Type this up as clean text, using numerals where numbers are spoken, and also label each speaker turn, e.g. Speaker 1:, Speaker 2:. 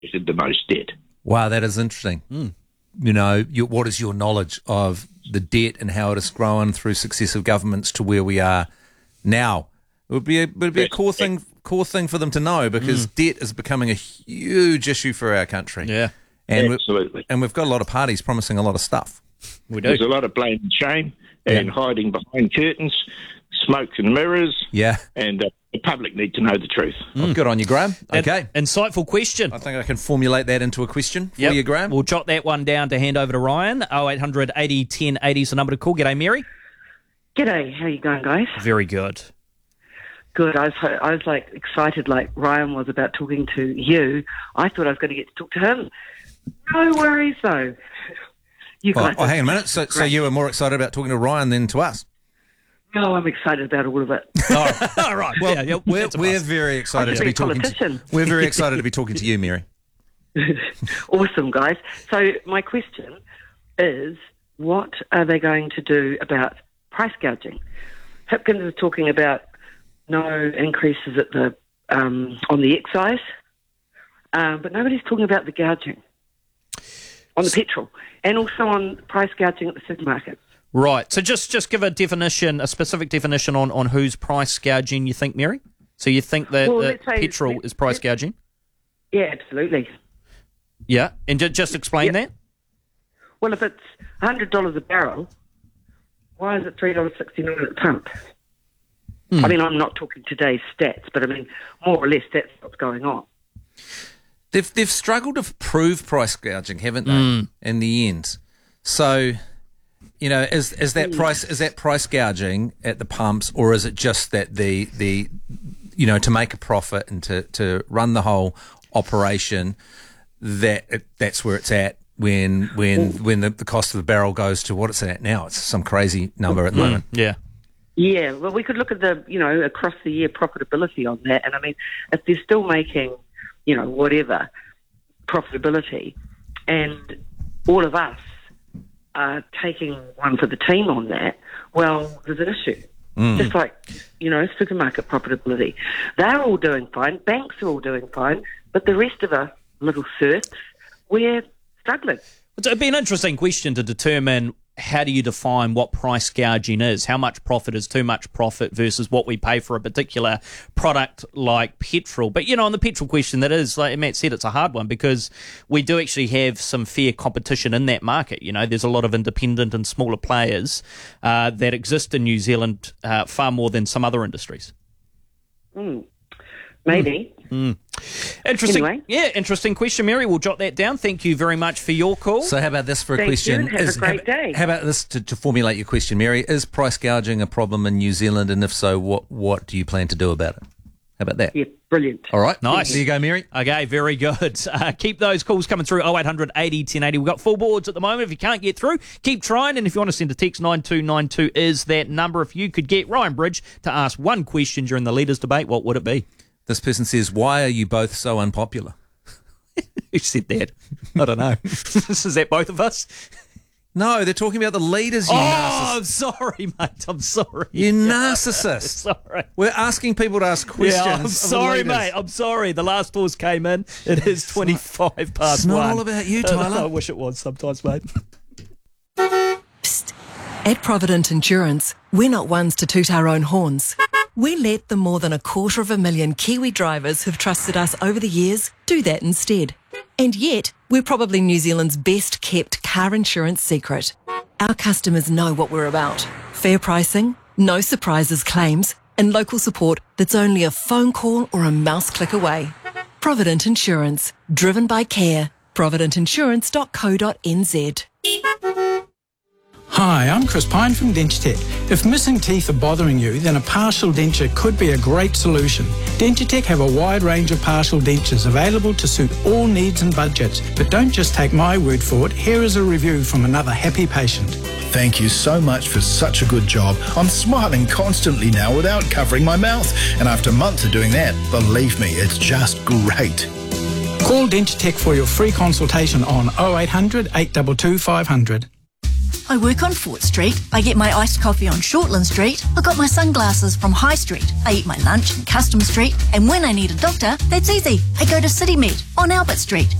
Speaker 1: created the most debt.
Speaker 2: Wow, that is interesting. You know, what is your knowledge of the debt and how it has grown through successive governments to where we are now? It would be a core thing for them to know, because debt is becoming a huge issue for our country.
Speaker 3: Yeah,
Speaker 2: and
Speaker 1: absolutely.
Speaker 2: And we've got a lot of parties promising a lot of stuff.
Speaker 3: We do.
Speaker 1: There's a lot of blame and shame and hiding behind curtains, smoke and mirrors.
Speaker 2: Yeah.
Speaker 1: And the public need to know the truth.
Speaker 2: Well, good on you, Graham. Okay.
Speaker 3: Insightful question.
Speaker 2: I think I can formulate that into a question for you, Graham.
Speaker 3: We'll jot that one down to hand over to Ryan. 0800 80 10 80 is the number to call. G'day, Mary.
Speaker 4: G'day, how you going, guys?
Speaker 3: Very good.
Speaker 4: Good. I was like excited, like Ryan was about talking to you. I thought I was going to get to talk to him. No worries, though. You guys.
Speaker 2: Oh, hang on a minute. So you were more excited about talking to Ryan than to us?
Speaker 4: No, I'm excited about all of it.
Speaker 3: All right.
Speaker 2: Well, we're very excited to be talking to. We're very excited to be talking to you, Mary.
Speaker 4: Awesome, guys. So my question is, what are they going to do about price gouging? Hipkins is talking about no increases at the on the excise, but nobody's talking about the gouging on the petrol, and also on price gouging at the supermarket.
Speaker 3: Right. So just give a specific definition on who's price gouging, you think, Mary? So you think that petrol is price gouging?
Speaker 4: Yeah, absolutely.
Speaker 3: Yeah, and just explain that.
Speaker 4: Well, if it's $100 a barrel, why is it $3.69 at the pump? I mean, I'm not talking today's stats, but I mean, more or less that's what's going on.
Speaker 2: They've struggled to prove price gouging, haven't they? In the end, so you know, is that price gouging at the pumps, or is it just that the you know, to make a profit and to run the whole operation, that's where it's at when the cost of the barrel goes to what it's at now? It's some crazy number at the moment.
Speaker 3: Yeah.
Speaker 4: Yeah, well, we could look at the, you know, across the year profitability on that. And I mean, if they're still making, you know, whatever profitability, and all of us are taking one for the team on that, well, there's an issue. Just like, you know, supermarket profitability. They're all doing fine. Banks are all doing fine. But the rest of us, little serfs, we're struggling.
Speaker 3: It'd be an interesting question to determine, how do you define what price gouging is? How much profit is too much profit versus what we pay for a particular product like petrol? But, you know, on the petrol question, that is, like Matt said, it's a hard one, because we do actually have some fair competition in that market. You know, there's a lot of independent and smaller players that exist in New Zealand, far more than some other industries.
Speaker 4: Maybe.
Speaker 3: Interesting.
Speaker 4: Anyway.
Speaker 3: Yeah, interesting question, Mary. We'll jot that down. Thank you very much for your call.
Speaker 2: So how about this for a
Speaker 4: Thank
Speaker 2: question?
Speaker 4: you. Have a great day.
Speaker 2: How about this to formulate your question, Mary? Is price gouging a problem in New Zealand, and if so, what do you plan to do about it? How about that?
Speaker 4: Yeah, brilliant.
Speaker 2: All right.
Speaker 3: Nice.
Speaker 2: There you go, Mary.
Speaker 3: Okay, very good. Keep those calls coming through, 0800 80 1080. We've got full boards at the moment. If you can't get through, keep trying. And if you want to send a text, 9292 is that number. If you could get Ryan Bridge to ask one question during the Leaders' Debate, what would it be?
Speaker 2: This person says, why are you both so unpopular?
Speaker 3: Who said that? I don't know. Is that both of us?
Speaker 2: No, they're talking about the leaders, you narcissist.
Speaker 3: I'm sorry, mate. I'm sorry.
Speaker 2: You narcissist.
Speaker 3: Sorry.
Speaker 2: We're asking people to ask questions.
Speaker 3: Yeah, I'm sorry, mate. I'm sorry. The last pause came in. It is 25 past 1.
Speaker 2: It's not all about you, Tyler.
Speaker 3: I wish it was sometimes, mate.
Speaker 5: Psst. At Provident Insurance, we're not ones to toot our own horns. We let the more than 250,000 Kiwi drivers who've trusted us over the years do that instead. And yet, we're probably New Zealand's best kept car insurance secret. Our customers know what we're about. Fair pricing, no surprises claims, and local support that's only a phone call or a mouse click away. Provident Insurance, driven by care. providentinsurance.co.nz.
Speaker 6: Hi, I'm Chris Pine from Dentitech. If missing teeth are bothering you, then a partial denture could be a great solution. Dentitech have a wide range of partial dentures available to suit all needs and budgets. But don't just take my word for it. Here is a review from another happy patient.
Speaker 7: Thank you so much for such a good job. I'm smiling constantly now without covering my mouth. And after months of doing that, believe me, it's just great.
Speaker 6: Call Dentitech for your free consultation on 0800 822 500.
Speaker 8: I work on Fort Street. I get my iced coffee on Shortland Street. I got my sunglasses from High Street. I eat my lunch in Custom Street. And when I need a doctor, that's easy. I go to CityMed on Albert Street.